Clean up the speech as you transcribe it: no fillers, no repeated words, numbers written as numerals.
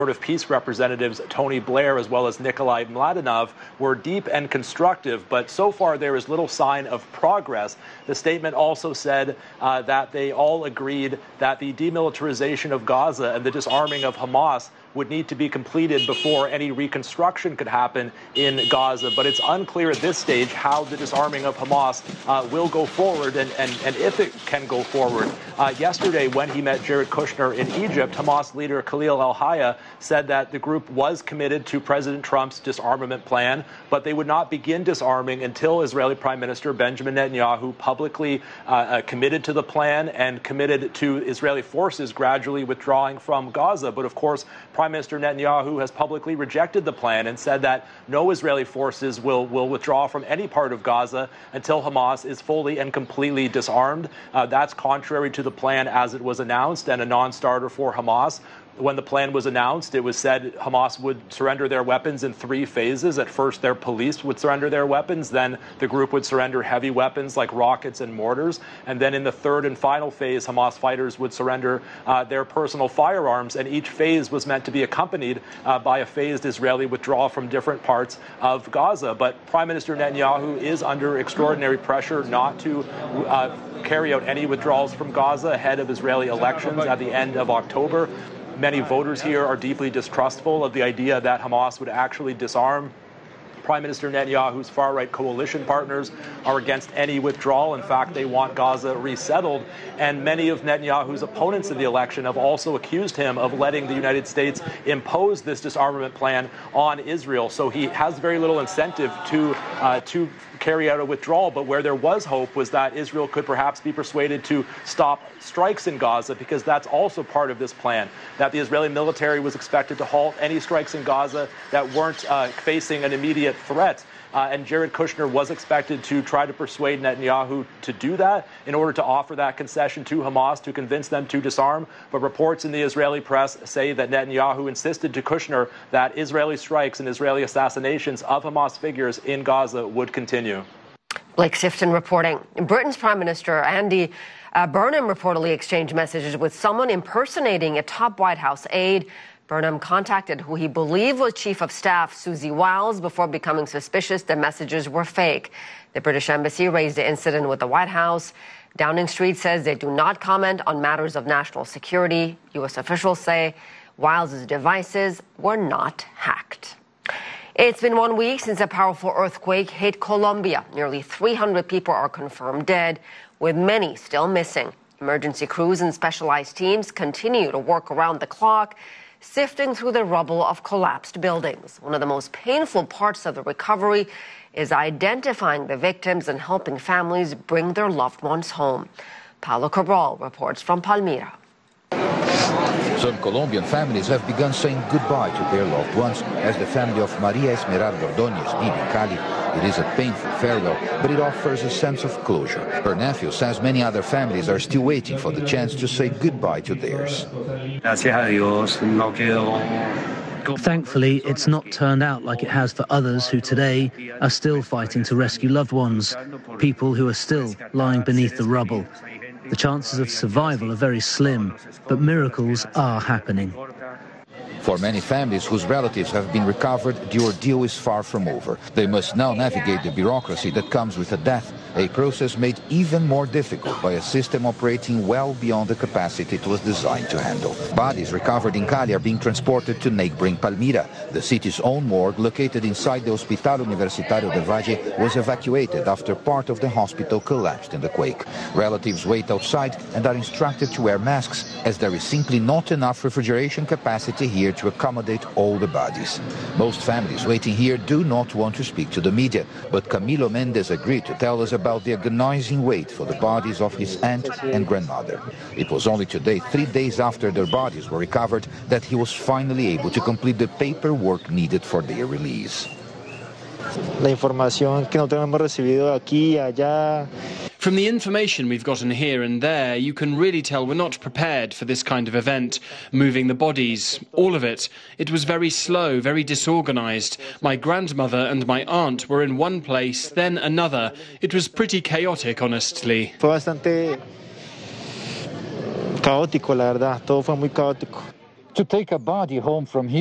of Peace representatives Tony Blair as well as Nikolai Mladenov were deep and constructive, but so far there is little sign of progress. The statement also said that they all agreed that the demilitarization of Gaza and the disarming of Hamas would need to be completed before any reconstruction could happen in Gaza. But it's unclear at this stage how the disarming of Hamas will go forward and if it can go forward. Yesterday, when he met Jared Kushner in Egypt, Hamas leader Khalil al-Hayya said that the group was committed to President Trump's disarmament plan, but they would not begin disarming until Israeli Prime Minister Benjamin Netanyahu publicly committed to the plan and committed to Israeli forces gradually withdrawing from Gaza. But of course, Prime Minister Netanyahu has publicly rejected the plan and said that no Israeli forces will withdraw from any part of Gaza until Hamas is fully and completely disarmed. That's contrary to the plan as it was announced and a non-starter for Hamas. When the plan was announced, it was said Hamas would surrender their weapons in 3 phases. At first, their police would surrender their weapons. Then the group would surrender heavy weapons like rockets and mortars. And then in the 3rd and final phase, Hamas fighters would surrender their personal firearms. And each phase was meant to be accompanied by a phased Israeli withdrawal from different parts of Gaza. But Prime Minister Netanyahu is under extraordinary pressure not to carry out any withdrawals from Gaza ahead of Israeli elections at the end of October. Many voters here are deeply distrustful of the idea that Hamas would actually disarm. Prime Minister Netanyahu's far-right coalition partners are against any withdrawal. In fact, they want Gaza resettled. And many of Netanyahu's opponents in the election have also accused him of letting the United States impose this disarmament plan on Israel. So he has very little incentive to carry out a withdrawal. But where there was hope was that Israel could perhaps be persuaded to stop strikes in Gaza, because that's also part of this plan, that the Israeli military was expected to halt any strikes in Gaza that weren't facing an immediate threat. And Jared Kushner was expected to try to persuade Netanyahu to do that in order to offer that concession to Hamas to convince them to disarm. But reports in the Israeli press say that Netanyahu insisted to Kushner that Israeli strikes and Israeli assassinations of Hamas figures in Gaza would continue. Blake Sifton reporting. Britain's Prime Minister Andy Burnham reportedly exchanged messages with someone impersonating a top White House aide. Burnham contacted who he believed was Chief of Staff Susie Wiles before becoming suspicious the messages were fake. The British Embassy raised the incident with the White House. Downing Street says they do not comment on matters of national security. U.S. officials say Wiles' devices were not hacked. It's been 1 week since a powerful earthquake hit Colombia. Nearly 300 people are confirmed dead, with many still missing. Emergency crews and specialized teams continue to work around the clock, sifting through the rubble of collapsed buildings. One of the most painful parts of the recovery is identifying the victims and helping families bring their loved ones home. Paulo Cabral reports from Palmira. Some Colombian families have begun saying goodbye to their loved ones, as the family of Maria Esmeralda Ordóñez did in Cali. It is a painful farewell, but it offers a sense of closure. Her nephew says many other families are still waiting for the chance to say goodbye to theirs. Thankfully, it's not turned out like it has for others who today are still fighting to rescue loved ones, people who are still lying beneath the rubble. The chances of survival are very slim, but miracles are happening. For many families whose relatives have been recovered, the ordeal is far from over. They must now navigate the bureaucracy that comes with a death, a process made even more difficult by a system operating well beyond the capacity it was designed to handle. Bodies recovered in Cali are being transported to neighboring Palmira. The city's own morgue, located inside the Hospital Universitario del Valle, was evacuated after part of the hospital collapsed in the quake. Relatives wait outside and are instructed to wear masks, as there is simply not enough refrigeration capacity here to accommodate all the bodies. Most families waiting here do not want to speak to the media, but Camilo Mendez agreed to tell us about the agonizing wait for the bodies of his aunt and grandmother. It was only today, 3 days after their bodies were recovered, that he was finally able to complete the paperwork needed for their release. La información que nosotros hemos recibido aquí y allá. From the information we've gotten here and there, you can really tell we're not prepared for this kind of event. Moving the bodies, all of it. It was very slow, very disorganized. My grandmother and my aunt were in one place, then another. It was pretty chaotic, honestly. Fue bastante caótico, la verdad. Todo fue muy caótico. To take a body home from here